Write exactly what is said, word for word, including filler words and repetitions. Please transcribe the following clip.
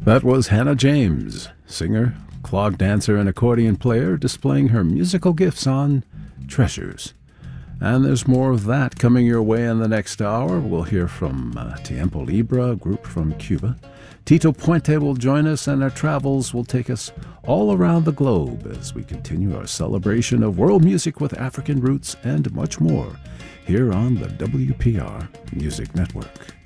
That was Hannah James, singer, clog dancer, and accordion player, displaying her musical gifts on Treasures. And there's more of that coming your way in the next hour. We'll hear from uh, Tiempo Libre, a group from Cuba. Tito Puente will join us, and our travels will take us all around the globe as we continue our celebration of world music with African roots and much more here on the W P R Music Network.